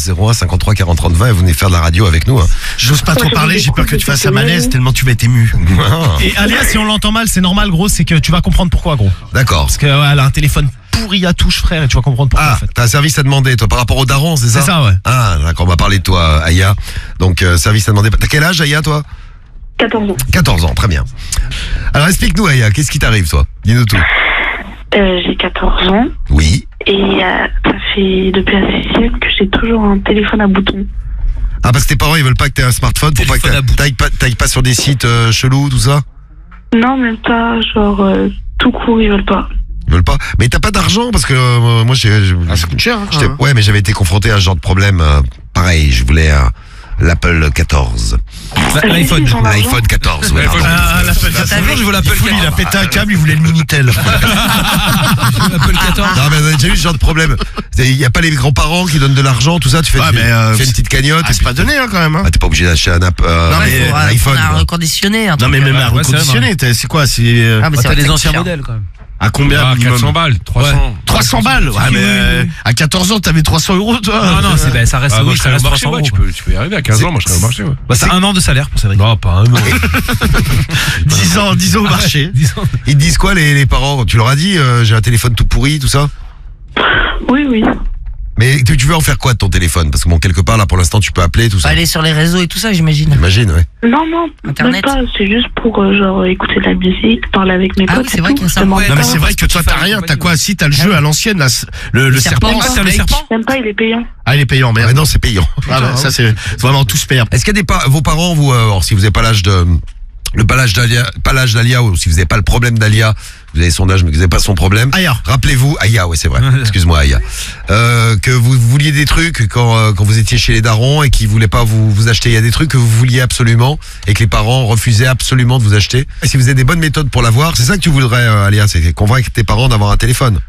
01 53 40 30 20 et vous venez faire de la radio avec nous. Hein. J'ose pas trop parler, j'ai peur que tu fasses un malaise tellement tu vas être ému. Et Alia, si on l'entend mal, c'est normal, gros, c'est que tu vas comprendre pourquoi, gros. D'accord. Parce qu'elle a un téléphone pourri à touche, frère, et tu vas comprendre pourquoi. Ah, en fait. t'as un service à demander, toi, par rapport au daron, c'est ça? C'est ça, ouais. Ah, d'accord, on va parler de toi, Aya. Donc, service à demander. T'as quel âge, Aya, toi? 14 ans. 14 ans, très bien. Alors, explique-nous, Aya, qu'est-ce qui t'arrive, toi? Dis-nous tout. J'ai 14 ans Oui. et ça fait depuis la 6e que j'ai toujours un téléphone à boutons. Ah, parce que tes parents, ils veulent pas que t'aies un smartphone pour pas que t'ailles pas sur des sites chelous, tout ça? Non, même pas, genre tout court, ils veulent pas. Ils veulent pas. Mais t'as pas d'argent parce que moi, Ça coûte cher. Hein, ouais, mais j'avais été confronté à ce genre de problème. Pareil, je voulais l'Apple 14. L'iPhone. L'iPhone 14. Ouais, pardon. l'Apple 14. Je veux l'Apple 14. Il a pété un câble, il voulait le Minitel. L'Apple 14. Non, mais on a déjà eu ce genre de problème. Il y a pas les grands-parents qui donnent de l'argent, tout ça. Tu fais, Ouais, mais, tu fais une petite cagnotte. Ah, c'est pas donné, hein, quand même. Hein. Ah, t'es pas obligé d'acheter un iPhone. Un reconditionné. Non, mais même à reconditionner, c'est quoi? C'est. Ah, mais T'as c'est les anciens cher. modèles quand même. À combien? 400 balles, 300. 300 balles. Ouais, mais à 14 ans, t'avais 300 €, toi. Non, ça reste, Moi, oui, je ça serais au reste marché, 300 ouais, euros. tu peux y arriver. À 15 ans, moi, je serais au marché, ouais. Bah, c'est un an de salaire pour Cédric. Non, pas un an. 10 ans au marché. Ils te disent quoi, les parents? Tu leur as dit, j'ai un téléphone tout pourri, tout ça? Oui. Mais tu veux en faire quoi de ton téléphone? Parce que bon, quelque part, là, pour l'instant, tu peux appeler, tout ça. Aller sur les réseaux et tout ça, j'imagine. J'imagine, ouais. Non, Internet. même pas, c'est juste pour genre écouter de la musique, parler avec mes Ah potes. oui, c'est et vrai tout. qu'il y a ça. Je demande Ouais, Non, mais pas. c'est vrai que toi, t'as rien. T'as quoi? Si, t'as le jeu à l'ancienne, là, le serpent. Ah, t'as le serpent? Même pas, il est payant. Ah, il est payant, Mais merde. non, c'est payant. Ah, bah, ça, c'est vraiment tous payants. Est-ce qu'il y a vos parents, vous, alors, si vous n'avez pas l'âge de, pas l'âge d'Alia, ou si vous n'avez pas le problème d'Alia, vous avez son âge, mais que vous n'avez pas son problème. Aya. Rappelez-vous, Aya, ouais, c'est vrai. Excuse-moi, Aya. Que vous vouliez des trucs quand vous étiez chez les darons et qu'ils voulaient pas vous acheter. Il y a des trucs que vous vouliez absolument et que les parents refusaient absolument de vous acheter. Et si vous avez des bonnes méthodes pour l'avoir, c'est ça que tu voudrais, Alia, c'est convaincre tes parents d'avoir un téléphone.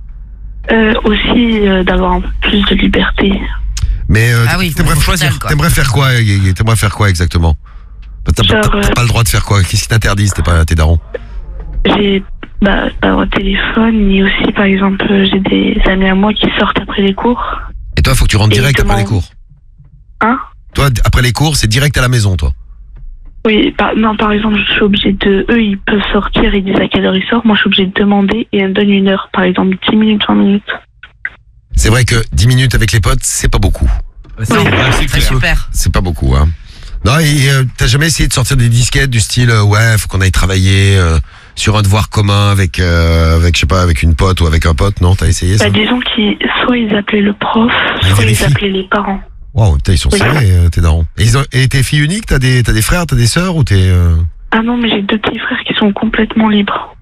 Aussi d'avoir un peu plus de liberté. Mais Ah oui, t'aimerais faut choisir, quoi. T'aimerais faire quoi? T'aimerais faire quoi exactement? T'as pas le droit de faire quoi? Qu'est-ce qui t'interdit? C'était pas tes darons. J'ai pas de téléphone, et aussi par exemple j'ai des amis à moi qui sortent après les cours. Et toi, faut que tu rentres Et direct après les comment- cours. Hein? Toi, après les cours, c'est direct à la maison, toi. Oui, non, par exemple, je suis obligée de... Eux, ils peuvent sortir, ils disent à quelle heure ils sortent. Moi, je suis obligée de demander et elle me donne une heure. Par exemple, 10 minutes, 20 minutes. C'est vrai que 10 minutes avec les potes, c'est pas beaucoup. C'est C'est super. C'est pas beaucoup, hein. Non, et t'as jamais essayé de sortir des disquettes du style, ouais, faut qu'on aille travailler sur un devoir commun avec, je sais pas, avec une pote ou avec un pote, non? T'as essayé ça? Disons qu'ils... Soit ils appelaient le prof, soit vérifient. ils appelaient les parents. Wow, putain, ils sont Oui. serrés, tes darons. Et t'es fille unique? T'as des frères, t'as des sœurs ou t'es... Ah non, mais j'ai 2 petits frères qui sont complètement libres.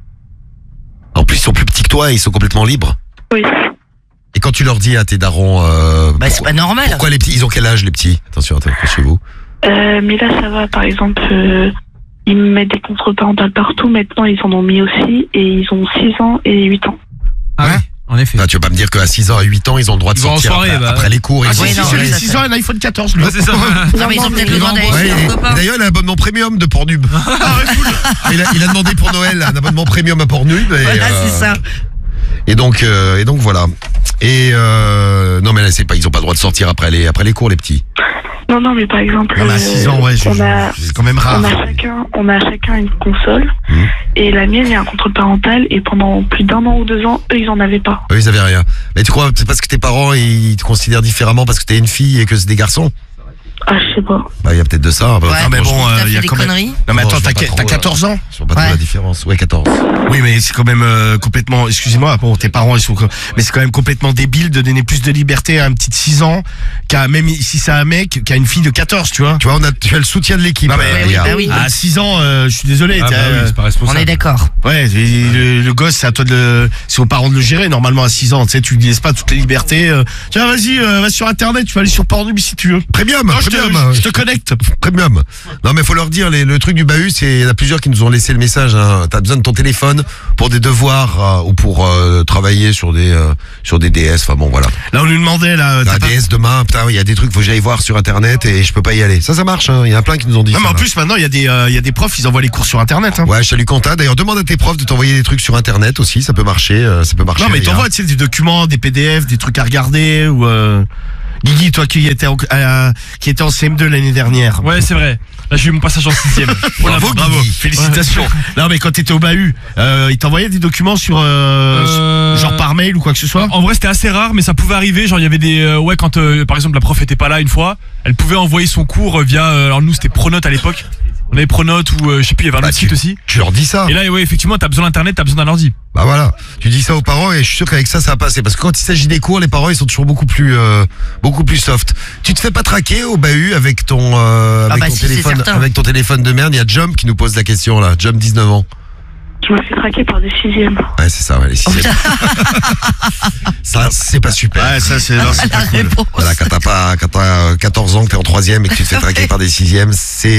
En plus, ils sont plus petits que toi et ils sont complètement libres. Oui. Et quand tu leur dis à tes darons... Bah, c'est pas normal. Pourquoi les petits? Ils ont quel âge, les petits? Attention, chez vous. Mais là, ça va. Par exemple, ils me mettent des contrôles parentaux partout. Maintenant, ils en ont mis aussi. Et ils ont 6 ans et 8 ans. Ah ouais, en effet. Enfin, tu vas pas me dire qu'à 6 ans et 8 ans, ils ont le droit de Ils vont en sortir soirée, après les cours. Ah, ils ont- oui, non, si, ouais, j'ai ça, 6 ça. ans, un iPhone 14, lui. Ouais, c'est ça. Non, mais ils ont peut-être le droit d'aller Ouais, chez leurs copains. d'ailleurs, il a un abonnement premium de Pornhub. il a demandé pour Noël un abonnement premium à Pornhub. Et, Voilà, c'est ça. Et donc voilà. Et non, mais là, c'est pas, ils ont pas le droit de sortir après les cours, les petits. Non, mais par exemple... Non, mais à 6 ans, ouais, c'est quand même rare. On a chacun une console. Et la mienne, il y a un contrôle parental. Et pendant plus d'1 an ou 2 ans, eux, ils en avaient pas. Eux, ils avaient rien. Mais tu crois, c'est parce que tes parents, ils te considèrent différemment parce que t'es une fille et que c'est des garçons? Ah, je sais pas. Bah, il y a peut-être de ça. Bah, Ouais, Non, mais bon, t'as il y fait a des quand même. conneries. Non, mais Non, attends, je vois pas t'as trop, 14 ans? Je vois pas trop Ouais. la différence. Ouais, 14. Oui, mais c'est quand même complètement, excusez-moi, bon, tes parents, ils sont, mais c'est quand même complètement débile de donner plus de liberté à un petit de 6 ans même si c'est un mec qui a une fille de 14, tu vois. Tu vois, tu as le soutien de l'équipe. Non, mais oui, regarde. bah oui. À 6 ans, je suis désolé. Ah, bah oui, c'est pas On responsable. est d'accord. Ouais, et le gosse, c'est à toi c'est aux parents de le gérer. Normalement, à 6 ans, tu sais, tu lui laisses pas toutes les libertés. Tiens, vas-y, va sur Internet, tu vas aller sur Pornhub si tu veux. Premium, Non, premium. je te connecte. Premium. Non, mais faut leur dire, le truc du bahut, il y en a plusieurs qui nous ont laissé le message, hein. T'as besoin de ton téléphone pour des devoirs, ou pour, travailler sur des DS. Enfin bon, voilà. Là, on lui demandait, là, La DS demain, putain, il y a des trucs, faut que j'aille voir sur Internet et je peux pas y aller. Ça marche, hein. Il y en a plein qui nous ont dit non, ça. mais en là. plus, maintenant, il y a des profs, ils envoient les cours sur Internet, hein. Ouais, je salue Quentin. D'ailleurs, demande à tes profs de t'envoyer des trucs sur Internet aussi, ça peut marcher, Non, mais regarde. t'envoies, tu sais, des documents, des PDF, des trucs à regarder, ou, Guigui, toi qui étais en CM2 l'année dernière. Ouais, c'est vrai. Là, j'ai eu mon passage en 6ème. Bravo, félicitations. Non, mais quand t'étais au bahut, il t'envoyait des documents sur genre par mail ou quoi que ce soit. En vrai, c'était assez rare, mais ça pouvait arriver. Genre, il y avait des quand par exemple la prof était pas là une fois, elle pouvait envoyer son cours via. Alors nous, c'était Pronote à l'époque. On avait Pronote ou je sais plus, il y avait un autre site aussi. Tu leur dis ça. Et là, ouais, effectivement, t'as besoin d'internet, t'as besoin d'un ordi. Bah voilà, tu dis ça aux parents et je suis sûr qu'avec ça va passer. Parce que quand il s'agit des cours, les parents ils sont toujours beaucoup plus soft. Tu te fais pas traquer au bahut avec ton avec ton téléphone de merde. Il y a Jump qui nous pose la question là. Jump 19 ans. Je me fais traquer par des 6e. Ouais, c'est ça, ouais, les 6e. Ça, c'est pas super. Ouais, ça c'est pas cool. Voilà, quand t'as 14 ans, que t'es en 3e et que tu te fais traquer par des 6e,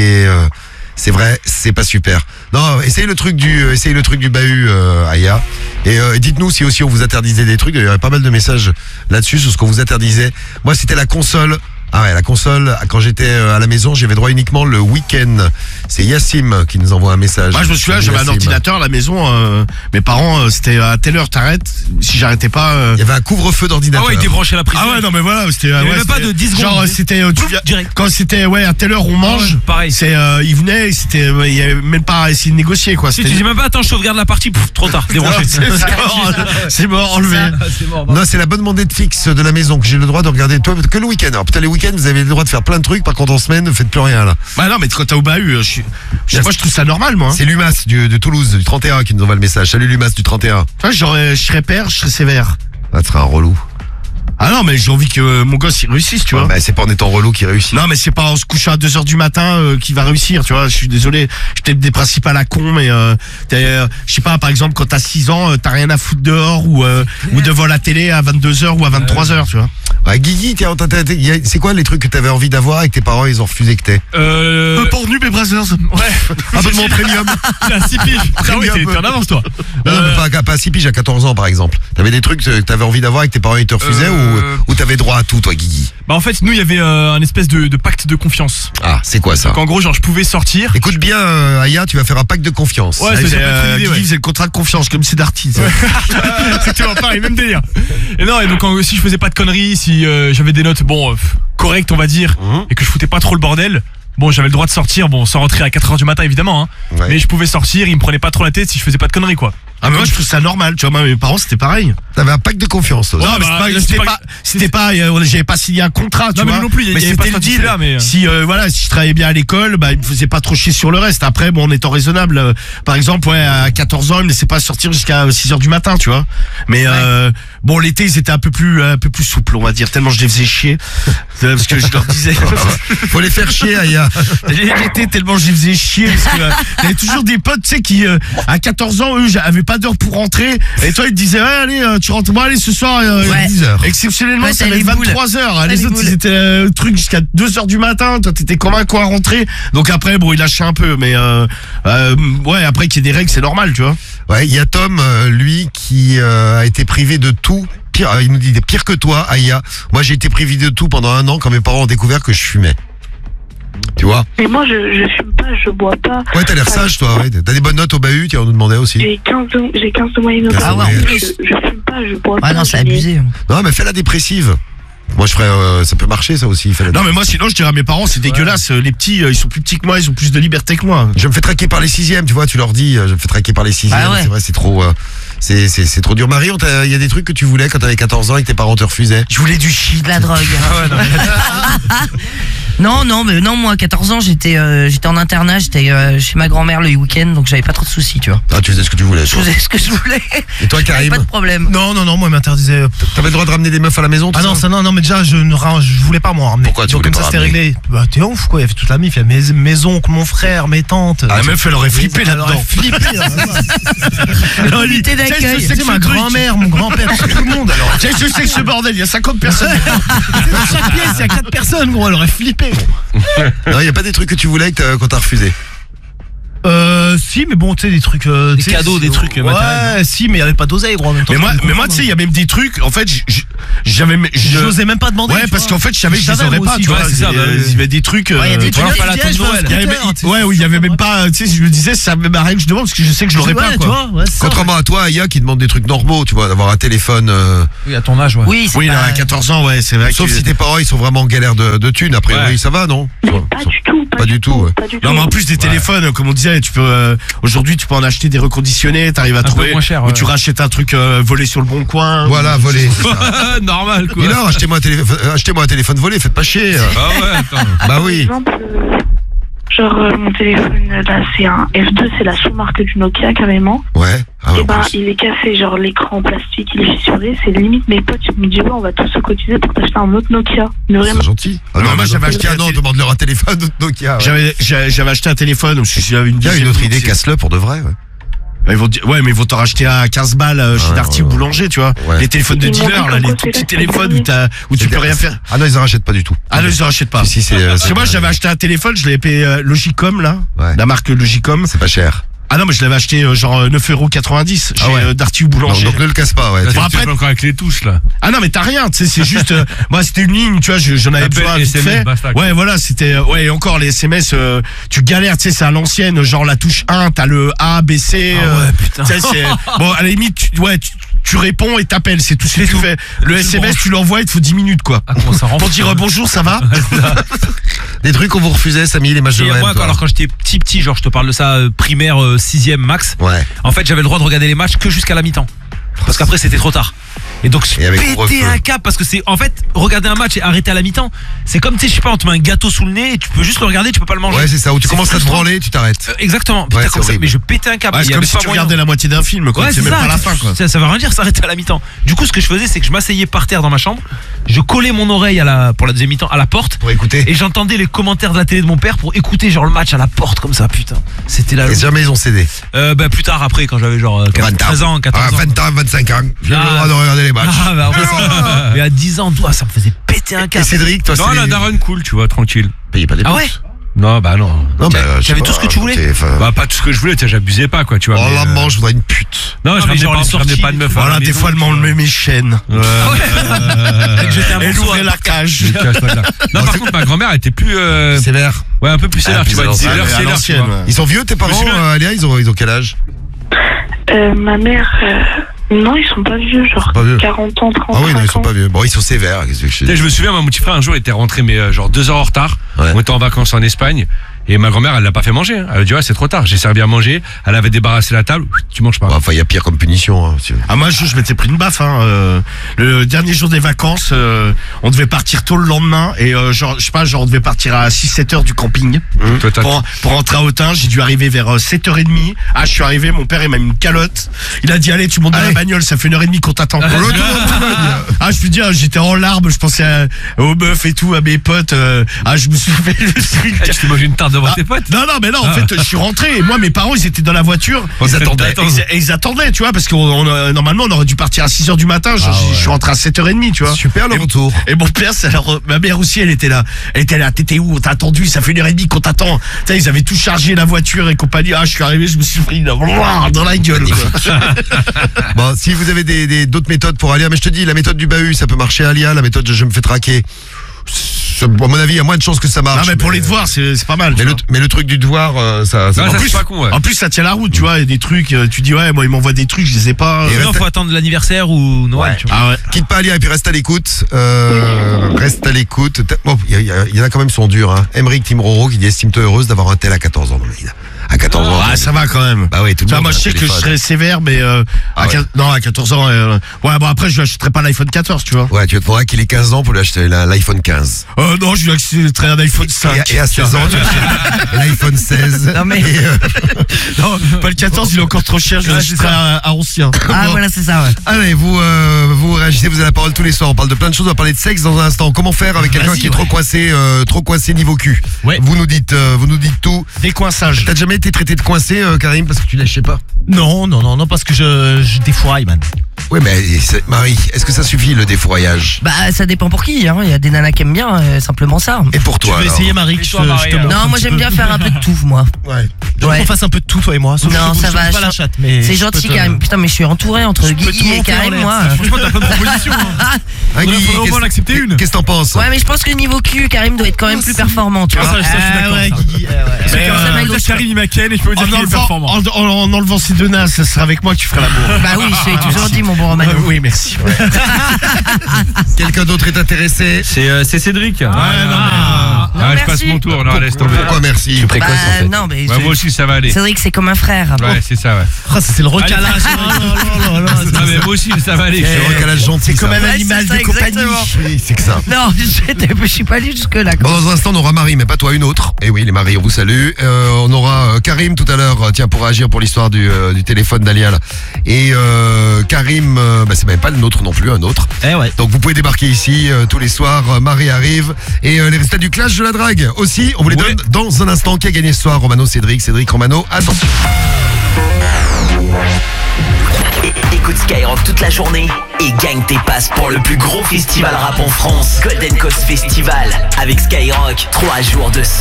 c'est vrai, c'est pas super. Non, essayez le truc du bahut, Aya. Et dites-nous si aussi on vous interdisait des trucs. Il y avait pas mal de messages là-dessus sur ce qu'on vous interdisait. Moi, c'était la console. Ah ouais, la console, quand j'étais à la maison, j'avais droit uniquement le week-end. C'est Yassim qui nous envoie un message. Moi, je me souviens, j'avais un ordinateur à la maison. Mes parents, c'était à telle heure t'arrêtes. Si j'arrêtais pas. Il y avait un couvre-feu d'ordinateur. Ah ouais, il débranchait la prise. Ah ouais, non mais voilà, c'était. Il y avait même pas de 10 secondes. Genre, c'était direct. Quand c'était à telle heure on mange. Pareil. C'est il venait, et c'était il y avait même pas à essayer de négocier quoi. Tu dis même pas attends, je sauvegarde la partie. Trop tard, débranché. C'est mort, enlevé. C'est mort. Non, c'est la bonne demande fixe de la maison que j'ai le droit de regarder que le week-end. Alors putain, les week-ends, vous avez le droit de faire plein de trucs. Par contre, en semaine, ne faites plus rien là. Bah non, mais quand t'as au bahut, moi je trouve ça normal moi. C'est Lumas de Toulouse, du 31 qui nous envoie le message. Salut Lumas du 31. Je serais père, je serais sévère. Ah, tu seras un relou. Ah non, mais j'ai envie que mon gosse il réussisse, tu vois. Bah, c'est pas en étant relou qu'il réussit. Non, mais c'est pas en se couchant à 2h du matin qu'il va réussir, tu vois. Je suis désolé, j'ai peut-être des principes à la con, mais je sais pas, par exemple, quand t'as 6 ans, t'as rien à foutre dehors ou devant la télé à 22h ou à 23h, tu vois. Ouais, Guigui, c'est quoi les trucs que t'avais envie d'avoir et que tes parents ils ont refusé que t'aies Pornu mes Brothers. Ouais. Abonnement premium. T'as 6 piges. Ah oui, t'es en avance, toi. Non, mais pas 6 piges à 14 ans par exemple. T'avais des trucs que t'avais envie d'avoir et que tes parents ils te refusaient ou t'avais droit à tout, toi, Guigui? Bah en fait, nous, il y avait un espèce de pacte de confiance. Ah, c'est quoi ça? Donc en gros, genre, je pouvais sortir. Écoute bien, Aya, tu vas faire un pacte de confiance. Ouais, c'est Guigui faisait le contrat de confiance comme c'est Darty. Exactement pareil, même délire. Et non, et donc si je faisais pas de conneries, si j'avais des notes correctes, on va dire, et que je foutais pas trop le bordel, bon, j'avais le droit de sortir, bon, sans rentrer à 4h du matin évidemment, hein. Ouais. Mais je pouvais sortir, ils me prenaient pas trop la tête si je faisais pas de conneries, quoi. Ah mais moi je trouve ça normal, tu vois, moi mes parents c'était pareil. T'avais un pacte de confiance, toi. Ouais, Non, mais c'était pas j'avais pas signé un contrat, tu Non, mais vois. nous non plus, il y mais avait pas c'était ce le deal. là, mais Si si je travaillais bien à l'école, bah il me faisait pas trop chier sur le reste. Après bon, en étant raisonnable, par exemple, ouais, à 14 ans, il me laissait pas sortir jusqu'à 6h du matin, tu vois. Mais bon, l'été, ils étaient un peu plus souples, on va dire, tellement je les faisais chier. Parce que je leur disais faut les faire chier, Aya. l'été tellement je les faisais chier parce que il y avait toujours des potes, tu sais, qui à 14 ans, eux, avaient pas d'heure pour rentrer. Et toi, ils te disaient, ouais, allez, tu rentres. Bon, allez, ce soir, 10h. Exceptionnellement, Ouais, ça t'as va les être boules. 23h. Les les autres, boules. ils étaient truc jusqu'à 2h du matin. Toi, t'étais comme un quoi à rentrer. Donc après, bon, il lâchait un peu. Mais ouais, après qu'il y ait des règles, c'est normal, tu vois. Ouais, il y a Tom, lui, qui a été privé de tout. Pire, il nous dit pire que toi, Aya. Moi, j'ai été privé de tout pendant 1 an quand mes parents ont découvert que je fumais. Tu vois? Mais moi, je fume pas, je bois pas. Ouais, t'as l'air sage, toi. Ouais. T'as des bonnes notes au bahut, on nous demandait aussi. J'ai 15 de moyenne. Ah ouais, en Je plus. fume pas, je bois pas. Ah non, c'est abusé. Non, mais fais la dépressive. Moi, je ferais, ça peut marcher, ça aussi. Fais la Non, mais moi, sinon, je dirais à mes parents, c'est dégueulasse. Les petits, ils sont plus petits que moi, ils ont plus de liberté que moi. Je me fais traquer par les 6e, tu vois, tu leur dis, je me fais traquer par les 6e. Ah ouais. C'est vrai, c'est trop, c'est trop dur. Marion, il y a des trucs que tu voulais quand t'avais 14 ans et que tes parents te refusaient. Je voulais du shit. De la drogue. Non, moi à 14 ans j'étais en internat, j'étais chez ma grand-mère le week-end, donc j'avais pas trop de soucis, tu vois. Ah, tu faisais ce que tu voulais. Je toi. faisais ce que je voulais. Et toi, J'avais Karim? pas de problème. Non, moi, il m'interdisait. T'avais le droit de ramener des meufs à la maison, tout Ah non, ça? ça non, mais déjà, je voulais pas moi ramener. Pourquoi tu Donc voulais comme pas ça, c'était ramener réglé. Bah, t'es ouf, quoi. Il y avait toute la mif, il y avait mes oncles, mon frère, mes tantes. La meuf, elle aurait flippé Elle là-dedans. aurait flippé, là. Unité d'accueil. Tu sais, ma grand-mère, mon grand-père, tout le monde. Alors, Je sais que ce bordel, il y a 50 personnes. dans chaque pièce, il y a 4 personnes, gros. Elle aurait flippé, gros. Non, il y a pas des trucs que tu voulais qu'on t'a refusé. Si, mais bon, tu sais, des trucs. Des cadeaux, des trucs matériels. Ouais, si, mais il y avait pas d'oseille, gros, en même temps. Mais moi, tu sais, il y a même des trucs, en fait, j'osais même pas demander. Ouais, parce qu'en fait, je savais que je les savais, aurais moi pas, aussi, tu vois. ouais, c'est ça, Il y avait des trucs. Ouais, il y a des tu vois, trucs, pas la je tête de veux un Noël. scooter, Ouais, où il y avait même pas, tu sais, je me disais, ça m'arrête que je demande parce que je sais que je l'aurais pas, tu quoi. vois, ouais, c'est ça. Contrairement à toi, Aya, qui demande des trucs normaux, tu vois, d'avoir un téléphone. Oui, à ton âge, ouais. Oui, c'est Oui, pas... à 14 ans, ouais, c'est vrai. Sauf que- si tes parents ils sont vraiment en galère de thunes. A priori, Ouais. ça va, non? Mais pas du tout, Pas du tout, ouais. pas du Non, tout. mais en plus des téléphones, comme on disait, tu peux aujourd'hui tu peux en acheter des reconditionnés, t'arrives à peu trouver moins cher, ou ouais. tu rachètes un truc volé sur le bon coin. Voilà, volé. Normal, quoi. Mais non, achetez-moi un téléphone volé, faites pas chier. Ah ouais, attends. Bah Par oui. exemple, mon téléphone, là, c'est un F2, c'est la sous-marque du Nokia, carrément. Ouais. Ah, Et en ben, plus. il est cassé, genre l'écran en plastique, il est fissuré. C'est limite mes potes, ils me disent, ouais, on va tous se cotiser pour t'acheter un autre Nokia. Mais vraiment. C'est gentil. Ah Non, non, moi, j'avais acheté un non, demande-leur un téléphone Nokia. Ouais. J'avais acheté un téléphone, parce que j'avais une Il y a une dizaine autre de idée, petits- casse-le pour de vrai. Ouais. Ils vont dire- ouais, mais ils vont t'en racheter à 15 balles chez Ouais, Darty ouais, ou ouais. Boulanger, tu vois. Ouais. Les téléphones de Ils m'ont dealer, dit là, les qu'en tout petits gros, téléphones où tu C'est peux rien des- faire. Ah non, ils en rachètent pas du tout. Ah non, ils en rachètent pas. Si, c'est. Parce que moi, j'avais acheté un téléphone, je l'avais payé Logicom, là. Ouais. La marque Logicom. C'est pas cher. Ah non, mais je l'avais acheté genre 9,90 € chez Ah ouais. Darty ou Non, Boulanger. donc ne le casse pas, ouais. Bon, Tu après- fais encore avec les touches, là. Ah non, mais t'as rien, tu sais, c'est juste. Moi, c'était une ligne, tu vois, j'en avais Appel, besoin vite SMS, fait. basta, quoi. Ouais, voilà, c'était. Ouais, et encore les SMS, tu galères, tu sais, c'est à l'ancienne, genre la touche 1, t'as le A, B, C. putain. Tu sais, c'est. Bon, à la limite, tu réponds et t'appelles, c'est tout ce que tu fais. Le SMS, tu l'envoies, il te faut 10 minutes, quoi. Ah, comment ça rend Pour fou, dire ça. bonjour, ça va? Des trucs qu'on vous refusait, Samy, les matchs de Et Noël. moi, toi. alors quand j'étais petit, genre je te parle de ça, primaire, 6ème max, Ouais. en fait j'avais le droit de regarder les matchs que jusqu'à la mi-temps. Parce qu'après c'était trop tard. Et donc je Et avec pétais couvre-feu. un câble parce que c'est en fait regarder un match et arrêter à la mi-temps, c'est comme tu sais je sais pas on te met un gâteau sous le nez et tu peux juste le regarder, tu peux pas le manger. Ouais, c'est ça, où tu commences à te frustrant. branler, tu t'arrêtes. Exactement. Ouais, Putain, c'est comme ça, horrible. mais je pétais un câble. Ouais, Il c'est y comme avait si pas tu moyen. regardais la moitié d'un film, quoi. Ouais, C'est c'est même ça. pas la fin, quoi. Ça veut rien dire s'arrêter à la mi-temps. Du coup, ce que je faisais, c'est que je m'asseyais par terre dans ma chambre, je collais mon oreille pour la deuxième mi-temps à la porte. Pour écouter. Et j'entendais les commentaires de la télé de mon père pour écouter genre le match à la porte comme ça, putain. C'était la Et jamais ils ont cédé. bah plus tard après quand j'avais genre 13 ans, 14 ans. 20 ans, 25 ans. J'ai le droit de regarder les matchs. Ah bah après ça. Mais à 10 ans, toi, ça me faisait péter un Et câble. Cédric, toi, Non, c'est. la daronne cool, tu vois, tranquille. Payez pas des Ah pouces. ouais. Non, bah non. Non, bah, je sais T'avais pas, tout ce que tu voulais. Bah pas tout ce que je voulais, tu sais, j'abusais pas quoi, tu vois. Oh mais, la maman, je voudrais une pute. Non, je mais ramenais genre pas, les je ramenais sorties, pas de meuf. Voilà, des fois, elle m'enlevait mes chaînes. Elle ouvrait la cage. Non, par contre, ma grand-mère elle était plus. Sévère. Ouais, un peu plus sévère, Ah, tu plus vois. à C'est l'ancienne, l'heure, à c'est l'heure, tu l'ancienne, vois. ouais. Ils sont vieux, tes parents, Alia, ils ont quel âge? Ma mère, non, ils sont pas vieux, genre Pas vieux. 40 ans, 30 Ah oui, non, ils sont ans. pas vieux. Bon, ils sont sévères. Qu'est-ce que je Tu sais, dis? je me souviens, mon petit frère un jour était rentré, mais genre 2 heures en retard. Ouais. On était en vacances en Espagne. Et ma grand-mère, elle l'a pas fait manger. Hein. Elle a dit, ouais, c'est trop tard. J'ai servi à manger. Elle avait débarrassé la table. Tu manges pas. Bon, enfin, il y a pire comme punition. Hein, si- Ah moi je m'étais pris une baffe le dernier jour des vacances on devait partir tôt le lendemain et genre je sais pas genre on devait partir à 6-7 heures du camping Toi, t'as- pour rentrer à Autun. J'ai dû arriver vers 7h30. Ah je suis arrivé, mon père il m'a mis une calotte, il a dit allez tu montes dans la Allez. bagnole, ça fait 1h30 qu'on t'attend. Ah je peux dire j'étais en larmes, je pensais aux meufs et tout, à mes potes. Ah je me suis fait Eh, tu t'es mangé une tarte devant tes potes. non mais non en fait je suis rentré et moi mes parents ils étaient dans la voiture, Ils attendaient. et ils attendaient, tu vois, parce qu'on normalement on aurait dû partir à 6h du matin. Je suis rentré à 7h30, tu vois. Super le Et- retour. Et mon père, ma mère aussi, elle était là. T'étais où? On t'a attendu, ça fait 1h30 qu'on t'attend. Tu sais, ils avaient tout chargé la voiture et compagnie. Ah, je suis arrivé, je me suis pris dans la gueule, quoi. Bon, si vous avez d'autres méthodes pour Alia, mais je te dis, la méthode du bahut, ça peut marcher, Alia. La méthode de je me fais traquer, à mon avis, il y a moins de chances que ça marche. Non, mais pour les devoirs, c'est pas mal. tu vois. Mais le truc du devoir, ça Non, marche. ça, c'est pas con, ouais. En plus, ça tient la route, tu vois. Il y a des trucs, tu dis, ouais, moi, ils m'envoient des trucs, je les ai pas. Et Non, faut attendre l'anniversaire ou Noël, Ouais. tu vois. Ah ouais. Quitte pas Alia et puis reste à l'écoute. Reste à l'écoute. Bon, il y en a quand même qui sont durs. Hein. Emeric Timroro qui dit estime-toi heureuse d'avoir un tel à 14 ans. Non, mais à 14 ans. Ah, ça va quand même. Bah oui, tout le Tu vois, monde moi, a je un sais que je téléphone. serais sévère, mais Ah ouais. non, à 14 ans, ouais, bon, après, je lui achèterai pas l'iPhone 14, tu vois. Ouais, tu faudrait qu'il ait 15 ans pour lui acheter l'iPhone 15. Non, je lui achèterai un iPhone 5. Et à 16 ans, tu achètes l'iPhone 16. Non, mais- Et, Non, pas le 14, il est encore trop cher, je lui achèterai un ancien. Ah, voilà, c'est ça, ouais. Allez, vous réagissez, vous avez la parole tous les soirs. On parle de plein de choses, on va parler de sexe dans un instant. Comment faire avec quelqu'un Vas-y, qui est trop coincé niveau cul? Ouais. Vous nous dites tout. Décoinçage. T'as jamais été traité de coincé, Karim, parce que tu lâchais pas? Non, parce que je défouraille, man. Oui, mais Marie, est-ce que ça suffit le défroyage? Bah, ça dépend pour qui, hein. Il y a des nanas qui aiment bien, simplement ça. Et pour toi Tu veux alors? essayer, Marie, que je te Marie, montre Non, un moi petit j'aime peu. bien faire un peu de tout, moi. Ouais. Je veux qu'on fasse un peu de tout, toi et moi. Sauf Non, que je ça te va, fous pas la je- chatte, mais. C'est je peux gentil, te- Karim. Putain, mais je suis entouré entre Je peux te Guigui et monter en Karim, l'air, moi. Franchement, t'as pas de proposition. Hein, Faudrait Guigui, au moins qu'est-ce- en accepter une. Qu'est-ce que t'en penses? Ouais, mais je pense que niveau cul, Karim doit être quand même plus performant, tu Ah, vois. ça, je suis d'accord. ouais, ça. Guigui, ouais. Parce que Mais, ça m'a gauche, Karim, il m'a ken et je peux vous dire En qu'il est enlevant, performant. en enlevant ces deux nazes, ça sera avec moi que tu feras l'amour. Bah oui, je l'ai toujours dit, mon bon Romano. Oui, merci. Ouais. Quelqu'un d'autre est intéressé? C'est Cédric. Ah, Non, je passe merci. mon tour. Non, laisse tomber. Pourquoi merci? Bah, non, mais Ouais, moi aussi, ça va aller. Cédric, c'est comme un frère. Ouais, c'est ça, ouais. Ah, ça, c'est le recalage. Ah, mais moi aussi, ça va aller. C'est un recalage gentil. C'est comme ça. un Ouais, animal c'est de ça, compagnie. exactement. Oui, c'est que ça. Non, je suis pas allé jusque-là. Bon, dans un instant, on aura Marie, mais pas toi, une autre. Et oui, les Marie, on vous salue. On aura Karim tout à l'heure, tiens, pour réagir pour l'histoire du téléphone d'Alia. Là. Et Karim, c'est même pas le nôtre non plus, un autre. Eh ouais. Donc vous pouvez débarquer ici tous les soirs. Marie arrive. Et les résultats du clash de la drague aussi, on vous les donne dans un instant. Qui a gagné ce soir? Romano, Cédric, Romano. Attention. Écoute Skyrock toute la journée et gagne tes passes pour le plus gros festival rap en France, Golden Coast Festival, avec Skyrock, 3 jours de son.